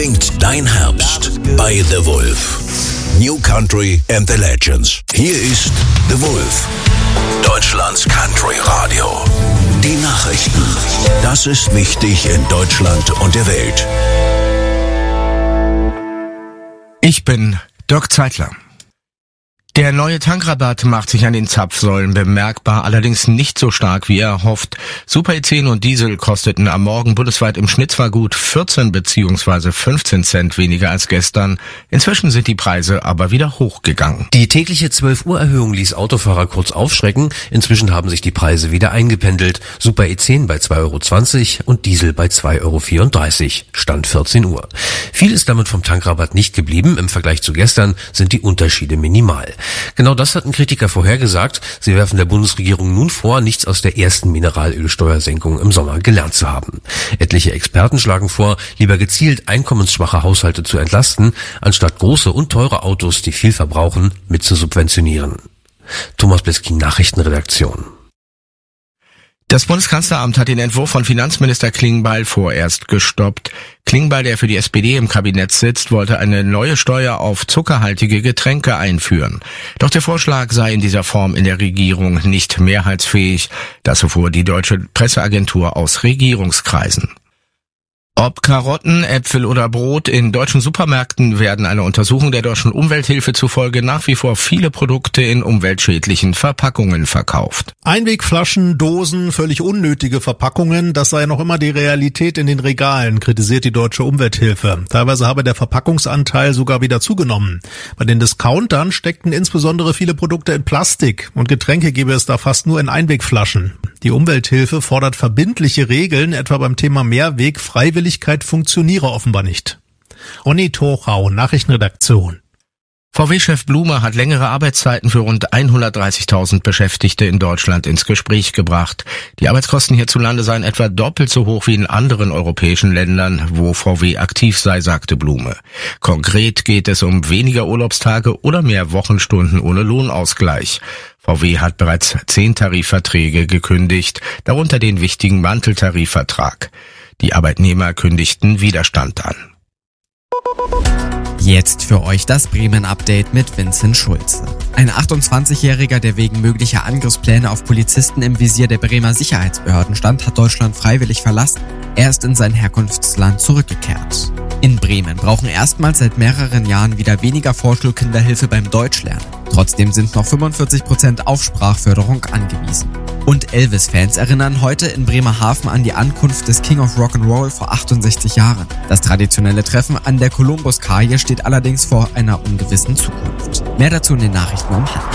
Singt dein Herbst bei The Wolf. New Country and the Legends. Hier ist The Wolf. Deutschlands Country Radio. Die Nachrichten. Das ist wichtig in Deutschland und der Welt. Ich bin Dirk Zeitler. Der neue Tankrabatt macht sich an den Zapfsäulen bemerkbar, allerdings nicht so stark, wie er hofft. Super E10 und Diesel kosteten am Morgen bundesweit im Schnitt zwar gut 14 bzw. 15 Cent weniger als gestern. Inzwischen sind die Preise aber wieder hochgegangen. Die tägliche 12-Uhr-Erhöhung ließ Autofahrer kurz aufschrecken. Inzwischen haben sich die Preise wieder eingependelt. Super E10 bei 2,20 € und Diesel bei 2,34 €. Stand 14 Uhr. Viel ist damit vom Tankrabatt nicht geblieben. Im Vergleich zu gestern sind die Unterschiede minimal. Genau das hatten Kritiker vorhergesagt. Sie werfen der Bundesregierung nun vor, nichts aus der ersten Mineralölsteuersenkung im Sommer gelernt zu haben. Etliche Experten schlagen vor, lieber gezielt einkommensschwache Haushalte zu entlasten, anstatt große und teure Autos, die viel verbrauchen, mit zu subventionieren. Thomas Bliskin, Nachrichtenredaktion. Das Bundeskanzleramt hat den Entwurf von Finanzminister Klingbeil vorerst gestoppt. Klingbeil, der für die SPD im Kabinett sitzt, wollte eine neue Steuer auf zuckerhaltige Getränke einführen. Doch der Vorschlag sei in dieser Form in der Regierung nicht mehrheitsfähig. Das erfuhr die deutsche Presseagentur aus Regierungskreisen. Ob Karotten, Äpfel oder Brot, in deutschen Supermärkten werden einer Untersuchung der deutschen Umwelthilfe zufolge nach wie vor viele Produkte in umweltschädlichen Verpackungen verkauft. Einwegflaschen, Dosen, völlig unnötige Verpackungen, das sei noch immer die Realität in den Regalen, kritisiert die deutsche Umwelthilfe. Teilweise habe der Verpackungsanteil sogar wieder zugenommen. Bei den Discountern steckten insbesondere viele Produkte in Plastik und Getränke gäbe es da fast nur in Einwegflaschen. Die Umwelthilfe fordert verbindliche Regeln, etwa beim Thema Mehrweg. Freiwilligkeit funktioniere offenbar nicht. Onni Torau, Nachrichtenredaktion. VW-Chef Blume hat längere Arbeitszeiten für rund 130.000 Beschäftigte in Deutschland ins Gespräch gebracht. Die Arbeitskosten hierzulande seien etwa doppelt so hoch wie in anderen europäischen Ländern, wo VW aktiv sei, sagte Blume. Konkret geht es um weniger Urlaubstage oder mehr Wochenstunden ohne Lohnausgleich. VW hat bereits 10 Tarifverträge gekündigt, darunter den wichtigen Manteltarifvertrag. Die Arbeitnehmer kündigten Widerstand an. Jetzt für euch das Bremen-Update mit Vincent Schulze. Ein 28-Jähriger, der wegen möglicher Angriffspläne auf Polizisten im Visier der Bremer Sicherheitsbehörden stand, hat Deutschland freiwillig verlassen. Er ist in sein Herkunftsland zurückgekehrt. In Bremen brauchen erstmals seit mehreren Jahren wieder weniger Vorschulkinder Hilfe beim Deutschlernen. Trotzdem sind noch 45% auf Sprachförderung angewiesen. Und Elvis-Fans erinnern heute in Bremerhaven an die Ankunft des King of Rock'n'Roll vor 68 Jahren. Das traditionelle Treffen an der Columbus-Kaje steht allerdings vor einer ungewissen Zukunft. Mehr dazu in den Nachrichten um halb.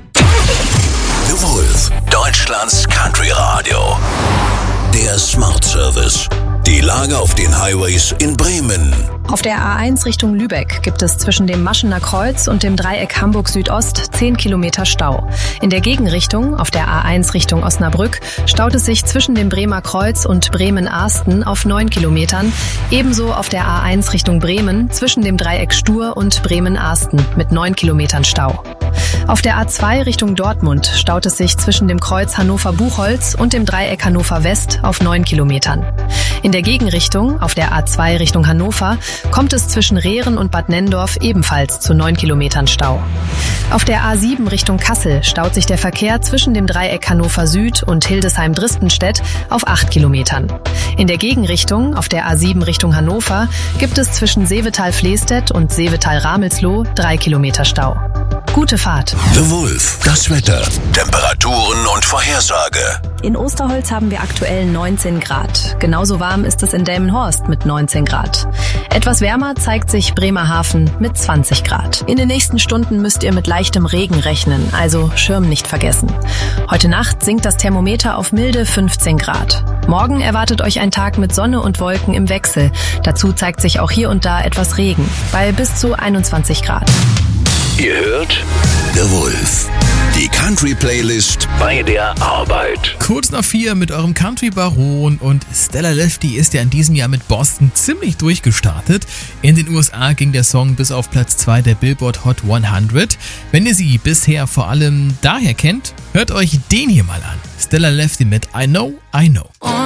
The Wolf, Deutschlands Country Radio. Der Smart Service. Die Lage auf den Highways in Bremen. Auf der A1 Richtung Lübeck gibt es zwischen dem Maschener Kreuz und dem Dreieck Hamburg Südost 10 Kilometer Stau. In der Gegenrichtung, auf der A1 Richtung Osnabrück, staut es sich zwischen dem Bremer Kreuz und Bremen-Ahsten auf 9 Kilometern. Ebenso auf der A1 Richtung Bremen zwischen dem Dreieck Stur und Bremen-Ahsten mit 9 Kilometern Stau. Auf der A2 Richtung Dortmund staut es sich zwischen dem Kreuz Hannover-Buchholz und dem Dreieck Hannover West auf 9 Kilometern. In der Gegenrichtung, auf der A2 Richtung Hannover, kommt es zwischen Rehren und Bad Nenndorf ebenfalls zu 9 Kilometern Stau. Auf der A7 Richtung Kassel staut sich der Verkehr zwischen dem Dreieck Hannover Süd und Hildesheim-Dristenstedt auf 8 Kilometern. In der Gegenrichtung, auf der A7 Richtung Hannover, gibt es zwischen Seevetal-Flestedt und Seevetal-Ramelsloh 3 Kilometer Stau. Gute Fahrt. The Wolf, das Wetter, Temperaturen und Vorhersage. In Osterholz haben wir aktuell 19 Grad. Genauso warm ist es in Delmenhorst mit 19 Grad. Etwas wärmer zeigt sich Bremerhaven mit 20 Grad. In den nächsten Stunden müsst ihr mit leichtem Regen rechnen, also Schirm nicht vergessen. Heute Nacht sinkt das Thermometer auf milde 15 Grad. Morgen erwartet euch ein Tag mit Sonne und Wolken im Wechsel. Dazu zeigt sich auch hier und da etwas Regen, bei bis zu 21 Grad. Ihr hört The Wolf, die Country-Playlist bei der Arbeit. Kurz nach 4 mit eurem Country-Baron und Stella Lefty ist ja in diesem Jahr mit Boston ziemlich durchgestartet. In den USA ging der Song bis auf Platz 2 der Billboard Hot 100. Wenn ihr sie bisher vor allem daher kennt, hört euch den hier mal an. Stella Lefty mit I Know, I Know.